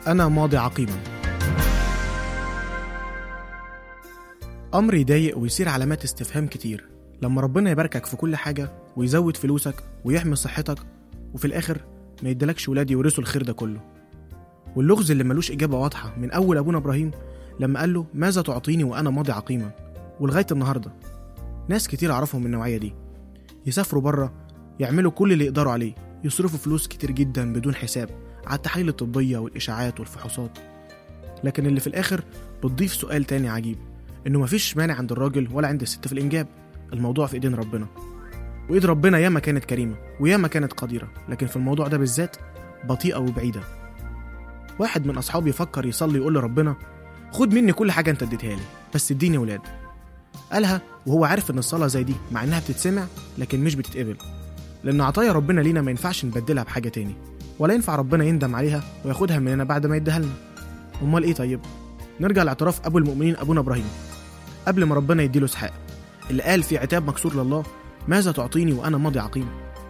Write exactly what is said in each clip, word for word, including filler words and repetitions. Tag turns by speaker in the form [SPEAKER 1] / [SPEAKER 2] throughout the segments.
[SPEAKER 1] وأنا ماضي عقيما. أمر يضايق ويصير علامات استفهام كتير لما ربنا يباركك في كل حاجة ويزود فلوسك ويحمي صحتك، وفي الآخر ما يدلكش ولاد يورثوا الخير ده كله. واللغز اللي ملوش إجابة واضحة من أول أبونا إبراهيم لما قال له ماذا تعطيني وأنا ماضي عقيما، ولغاية النهاردة ناس كتير أعرفهم من النوعية دي، يسافروا بره يعملوا كل اللي يقدروا عليه، يصرفوا فلوس كتير جدا بدون حساب على التحاليل الطبية والإشاعات والفحوصات، لكن اللي في الآخر بتضيف سؤال تاني عجيب، إنه مفيش مانع عند الراجل ولا عند الست في الإنجاب. الموضوع في إيدين ربنا، وإيد ربنا ياما كانت كريمة وياما كانت قديرة، لكن في الموضوع ده بالذات بطيئة وبعيدة. واحد من أصحابي يفكر يصلي يقول لربنا خد مني كل حاجة أنت اديتها لي بس اديني ولاد. قالها وهو عارف إن الصلاة زي دي مع إنها بتتسمع لكن مش بتتقبل، لأن عطايا ربنا لينا ما ينفعش نبدلها بحاجة تاني، ولا ينفع ربنا يندم عليها وياخدها مننا بعد ما يديها لنا. أمال إيه؟ طيب نرجع لاعتراف أبو المؤمنين أبونا إبراهيم قبل ما ربنا يديله إسحاق، اللي قال في عتاب مكسور لله ماذا تعطيني وأنا ماضي عقيم.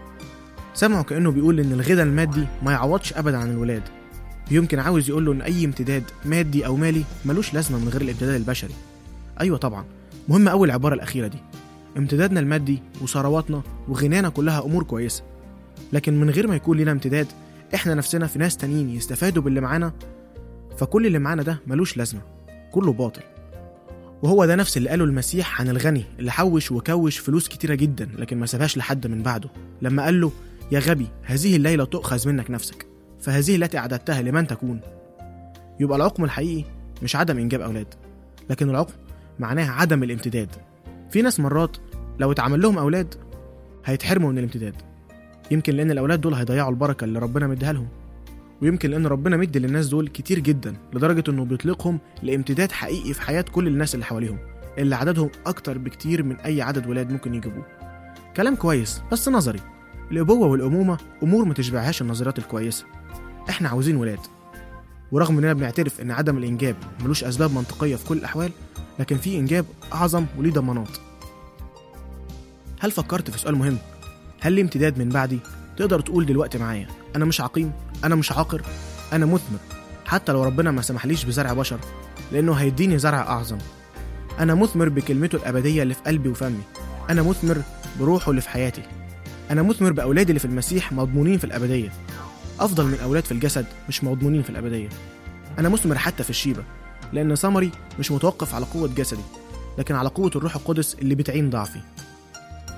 [SPEAKER 1] سمعه كأنه بيقول إن الغذاء المادي ما يعوضش أبدا عن الولاد. يمكن عاوز يقول له إن أي امتداد مادي أو مالي ملوش لازمة من غير الامتداد البشري. أيوة طبعا مهم أوي العبارة الأخيرة دي، امتدادنا المادي وثرواتنا وغنانا كلها أمور كويسة، لكن من غير ما يكون لنا امتداد إحنا نفسنا في ناس تانيين يستفادوا باللي معانا، فكل اللي معانا ده ملوش لازمة، كله باطل. وهو ده نفس اللي قاله المسيح عن الغني اللي حوش وكوش فلوس كتيرة جدا لكن ما سابهاش لحد من بعده، لما قال له يا غبي هذه الليلة تؤخذ منك نفسك فهذه التي أعددتها لمن تكون. يبقى العقم الحقيقي مش عدم إنجاب أولاد، لكن العقم معناها عدم الامتداد. في ناس مرات لو اتعمل لهم أولاد هيتحرموا من الامتداد، يمكن لأن الأولاد دول هيضيعوا البركة اللي ربنا مديها لهم، ويمكن لأن ربنا مدي للناس دول كتير جدا لدرجة أنه بيطلقهم لامتداد حقيقي في حياة كل الناس اللي حواليهم اللي عددهم أكتر بكتير من أي عدد ولاد ممكن يجيبوه. كلام كويس بس نظري. الأبوة والأمومة أمور ما تشبعهاش النظريات الكويسة. إحنا عاوزين ولاد، ورغم أننا بنعترف أن عدم الإنجاب ملوش أسباب منطقية في كل الأحوال، لكن في إنجاب أعظم وليه ضمانات. هل فكرت في سؤال مهم؟ هل لي امتداد من بعدي؟ تقدر تقول دلوقتي معايا أنا مش عقيم، أنا مش عاقر، أنا مثمر، حتى لو ربنا ما سمحليش بزرع بشر لأنه هيديني زرع أعظم. أنا مثمر بكلمته الأبدية اللي في قلبي وفمي، أنا مثمر بروحه اللي في حياتي، أنا مثمر بأولادي اللي في المسيح مضمونين في الأبدية، أفضل من أولاد في الجسد مش مضمونين في الأبدية. أنا مثمر حتى في الشيبة، لأن ثمري مش متوقف على قوة جسدي لكن على قوة الروح القدس اللي بتعين ضعفي.